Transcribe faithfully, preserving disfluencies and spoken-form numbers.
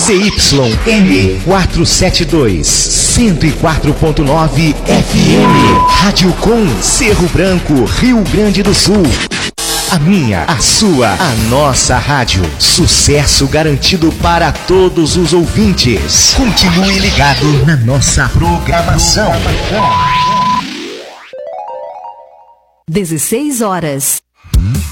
C Y M quatrocentos e setenta e dois, cento e quatro ponto nove F M. Rádio Com Cerro Branco, Rio Grande do Sul. A minha, a sua, a nossa rádio. Sucesso garantido para todos os ouvintes. Continue ligado na nossa programação. dezesseis horas.